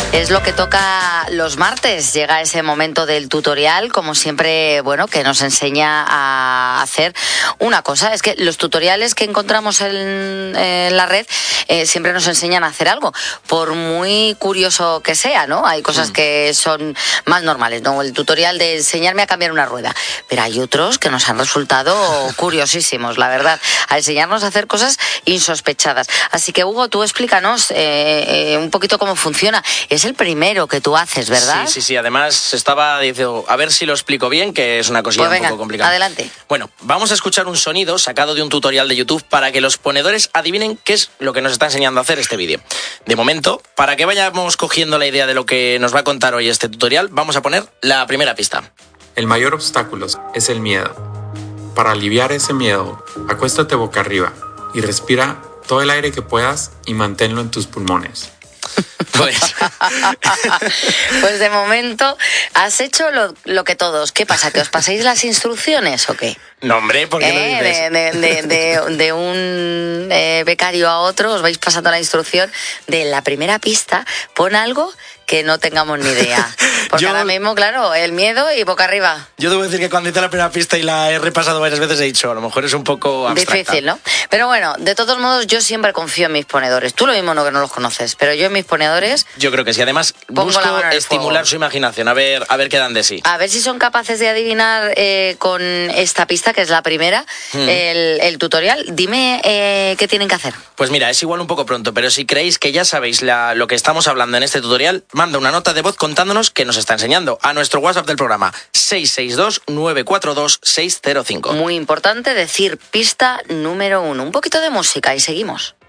Es lo que toca los martes. Llega ese momento del tutorial, como siempre, bueno, que nos enseña a hacer una cosa. Es que los tutoriales que encontramos en la red siempre nos enseñan a hacer algo, por muy curioso que sea, ¿no? Hay cosas que son más normales, ¿no? El tutorial de enseñarme a cambiar una rueda. Pero hay otros que nos han resultado curiosísimos, la verdad, a enseñarnos a hacer cosas insospechadas. Así que, Hugo, tú explícanos un poquito cómo funciona. Es el primero que tú haces, ¿verdad? Sí. Además, estaba diciendo, a ver si lo explico bien, que es una cosilla pues venga, un poco complicada. Adelante. Bueno, vamos a escuchar un sonido sacado de un tutorial de YouTube para que los ponedores adivinen qué es lo que nos está enseñando a hacer este vídeo. De momento, para que vayamos cogiendo la idea de lo que nos va a contar hoy este tutorial, vamos a poner la primera pista. El mayor obstáculo es el miedo. Para aliviar ese miedo, acuéstate boca arriba y respira todo el aire que puedas y manténlo en tus pulmones. Pues de momento has hecho lo que todos. ¿Qué pasa? ¿Que os pasáis las instrucciones o qué? No, hombre, ¿por qué lo dices? De un becario a otro os vais pasando la instrucción de la primera pista, pon algo que no tengamos ni idea. Porque ahora mismo, claro, el miedo y boca arriba. Yo debo decir que cuando hice la primera pista y la he repasado varias veces he dicho, a lo mejor es un poco abstracta. Difícil, ¿no? Pero bueno, de todos modos, yo siempre confío en mis ponedores. Tú lo mismo no, que no los conoces, pero yo en mis ponedores... Yo creo que sí. Además, busco estimular su imaginación, a ver qué dan de sí. A ver si son capaces de adivinar con esta pista, que es la primera, el tutorial. Dime qué tienen que hacer. Pues mira, es igual un poco pronto, pero si creéis que ya sabéis lo que estamos hablando en este tutorial, manda una nota de voz contándonos qué nos está enseñando a nuestro WhatsApp del programa 662-942-605. Muy importante decir pista número 1. Un poquito de música y seguimos.